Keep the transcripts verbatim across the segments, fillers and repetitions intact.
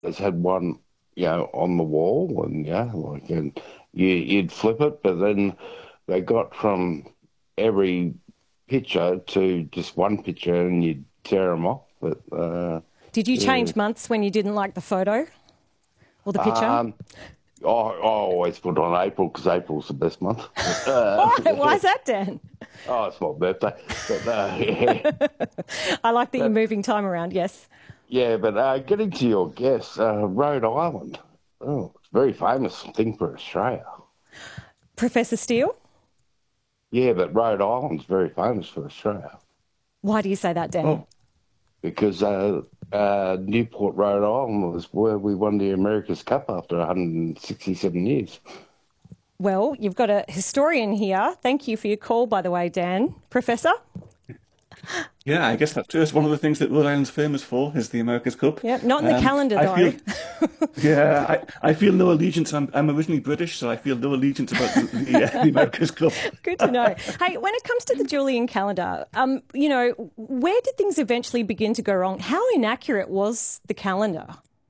has had one, you know, on the wall, and yeah, like, and you you'd flip it, but then they got from every picture to just one picture, and you'd tear them off. But uh, Did you yeah, change months when you didn't like the photo or the picture? um, I, I always put on April because April's the best month. But uh, Why? Why is that, Dan? oh, it's my birthday. But uh, yeah, I like that you're but moving time around. Yes. yeah, but uh, getting to your guess, uh, Rhode Island. Oh, it's a very famous thing for Australia. Professor Steele, Yeah, but Rhode Island's very famous for Australia why do you say that, Dan? Oh, because uh, uh, Newport, Rhode Island was where we won the America's Cup after one hundred sixty-seven years. Well, you've got a historian here. Thank you for your call, by the way, Dan. Professor? yeah, I guess that's true. It's one of the things that Rhode Island's famous for is the America's Cup. Yep, not in the Um, calendar, I though. feel, yeah, I, I feel no allegiance. I'm, I'm originally British, so I feel no allegiance about the, the, uh, the America's Cup. Good to know. Hey, when it comes to the Julian calendar, um, you know, where did things eventually begin to go wrong? How inaccurate was the calendar?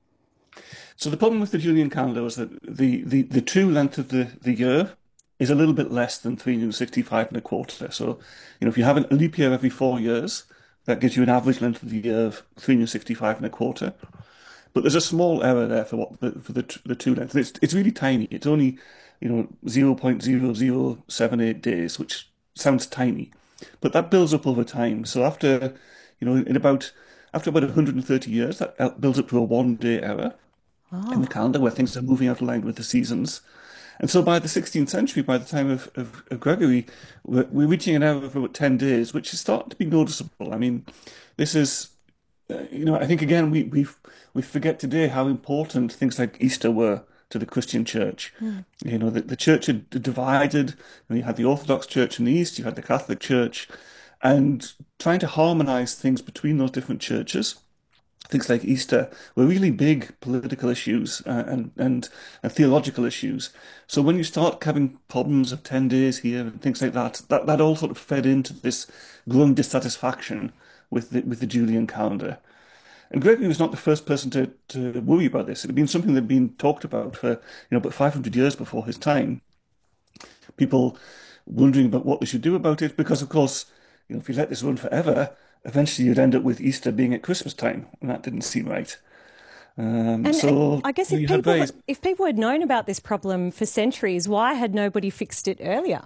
So the problem with the Julian calendar was that the, the, the true length of the, the year is a little bit less than three hundred sixty-five and a quarter. So, you know, if you have a leap year every four years, that gives you an average length of the year of three hundred sixty-five and a quarter. But there's a small error there for what the, for the the two length. It's it's really tiny. It's only, you know, zero point zero zero seven eight days, which sounds tiny, but that builds up over time. So after, you know, in about after about one hundred thirty years, that uh, builds up to a one day error in the Oh, calendar where things are moving out of line with the seasons. And so by the sixteenth century, by the time of, of, of Gregory, we're, we're reaching an error of about ten days, which is starting to be noticeable. I mean, this is, uh, you know, I think again, we, we we forget today how important things like Easter were to the Christian church. You know, the, the church had divided, and you had the Orthodox Church in the East, you had the Catholic Church, and trying to harmonize things between those different churches, things like Easter were really big political issues uh, and, and and theological issues. So when you start having problems of ten days here and things like that, that, that all sort of fed into this growing dissatisfaction with the, with the Julian calendar. And Gregory was not the first person to, to worry about this. It had been something that had been talked about for, you know, about five hundred years before his time. People wondering about what they should do about it, because of course, you know, if you let this run forever, eventually you'd end up with Easter being at Christmas time, and that didn't seem right. Um, and uh, so I guess if you had people various. if people had known about this problem for centuries, why had nobody fixed it earlier?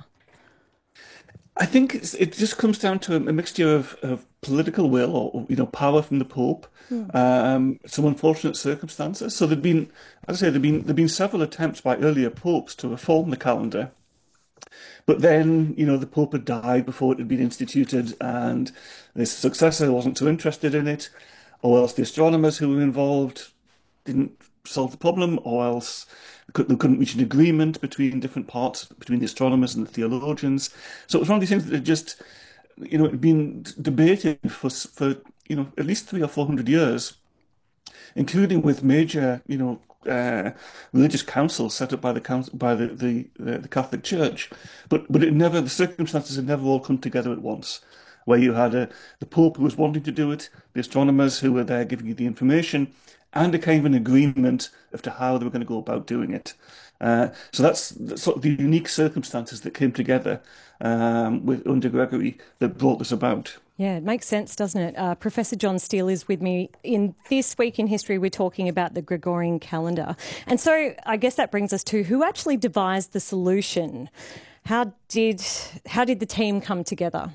I think it's, it just comes down to a, a mixture of, of political will, or you know, power from the Pope, Hmm. um, some unfortunate circumstances. So there'd been, as I say, there'd been there'd been several attempts by earlier popes to reform the calendar. But then, you know, the Pope had died before it had been instituted, and his successor wasn't too interested in it, or else the astronomers who were involved didn't solve the problem, or else they couldn't reach an agreement between different parts, between the astronomers and the theologians. So it was one of these things that had just, you know, it had been debated for, for you know, at least three or four hundred years, including with major, you know, uh, religious councils set up by the council, by the, the, the, the Catholic Church. But but it never, the circumstances had never all come together at once, where you had a, the Pope who was wanting to do it, the astronomers who were there giving you the information, and a kind of an agreement as to how they were going to go about doing it. Uh, so that's, that's sort of the unique circumstances that came together um, with under Gregory that brought this about. Yeah, it makes sense, doesn't it? Uh, Professor John Steele is with me. In this week in history, we're talking about the Gregorian calendar. And so I guess that brings us to who actually devised the solution. How did how did the team come together?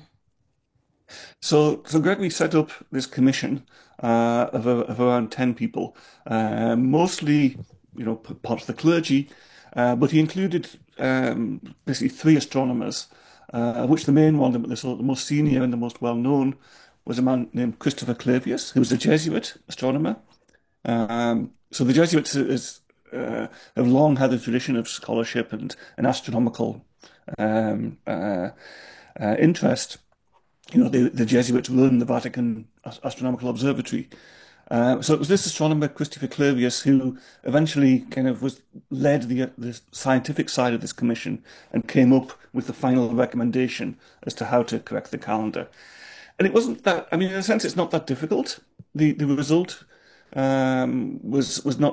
So, so Gregory set up this commission uh, of, of around ten people, uh, mostly, you know, p- part of the clergy, uh, but he included um, basically three astronomers, uh, of which the main one, the, the, sort of the most senior and the most well-known, was a man named Christopher Clavius, who was a Jesuit astronomer. Um, so the Jesuits is, uh, have long had a tradition of scholarship and an astronomical um, uh, uh, interest. You know, the, the Jesuits run the Vatican Astronomical Observatory. Uh, so it was this astronomer, Christopher Clavius, who eventually kind of was led the, the scientific side of this commission and came up with the final recommendation as to how to correct the calendar. And it wasn't that, I mean, in a sense, it's not that difficult. The, the result um, was was not